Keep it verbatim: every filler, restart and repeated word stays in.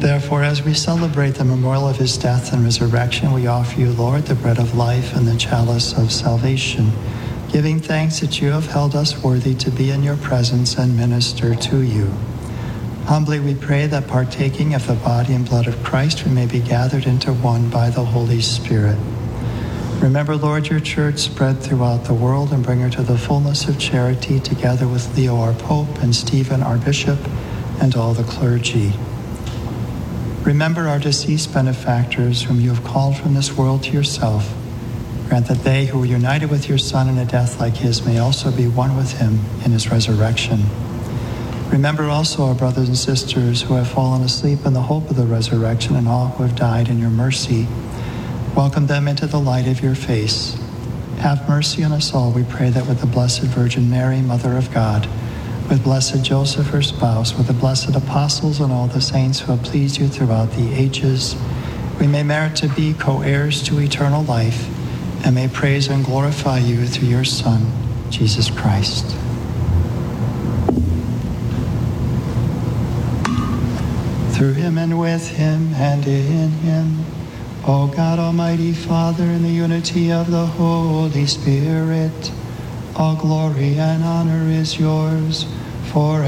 Therefore, as we celebrate the memorial of his death and resurrection, we offer you, Lord, the bread of life and the chalice of salvation, giving thanks that you have held us worthy to be in your presence and minister to you. Humbly we pray that partaking of the body and blood of Christ, we may be gathered into one by the Holy Spirit. Remember, Lord, your church spread throughout the world and bring her to the fullness of charity, together with Leo, our Pope, and Stephen, our Bishop, and all the clergy. Remember our deceased benefactors, whom you have called from this world to yourself. Grant that they who were united with your Son in a death like his may also be one with him in his resurrection. Remember also our brothers and sisters who have fallen asleep in the hope of the resurrection, and all who have died in your mercy. Welcome them into the light of your face. Have mercy on us all, we pray, that with the Blessed Virgin Mary, Mother of God, with blessed Joseph, her spouse, with the blessed apostles and all the saints who have pleased you throughout the ages, we may merit to be co-heirs to eternal life, and may praise and glorify you through your Son, Jesus Christ. Through him and with him and in him, O God, Almighty Father, in the unity of the Holy Spirit, all glory and honor is yours forever.